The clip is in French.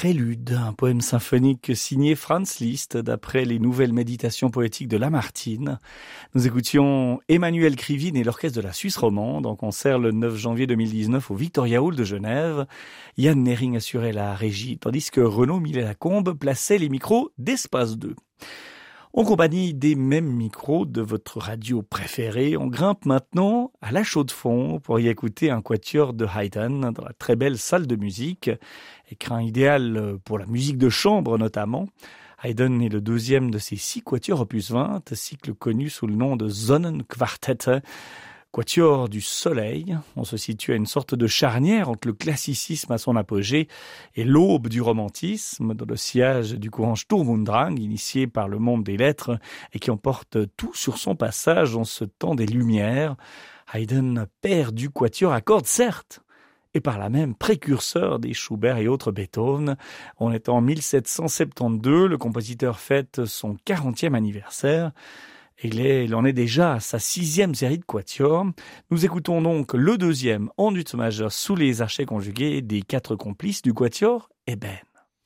Prélude, un poème symphonique signé Franz Liszt d'après les nouvelles méditations poétiques de Lamartine. Nous écoutions Emmanuel Krivine et l'orchestre de la Suisse romande en concert le 9 janvier 2019 au Victoria Hall de Genève. Yann Nering assurait la régie, tandis que Renaud Millet-Lacombe plaçait les micros d'Espace 2. En compagnie des mêmes micros de votre radio préférée, on grimpe maintenant à la Chaux-de-Fonds pour y écouter un quatuor de Haydn dans la très belle salle de musique, écrin idéal pour la musique de chambre notamment. Haydn est le deuxième de ces 6 quatuors opus 20, cycle connu sous le nom de Sonnenquartett, quatuor du soleil. On se situe à une sorte de charnière entre le classicisme à son apogée et l'aube du romantisme, dans le sillage du courant Sturm und Drang, initié par le monde des lettres et qui emporte tout sur son passage en ce temps des Lumières. Haydn, père du quatuor à cordes, certes, et par là même précurseur des Schubert et autres Beethoven. On est en 1772, le compositeur fête son 40e anniversaire. Il en est déjà à sa 6e série de quatuors. Nous écoutons donc le deuxième en ut majeur sous les archets conjugués des 4 complices du quatuor Eben.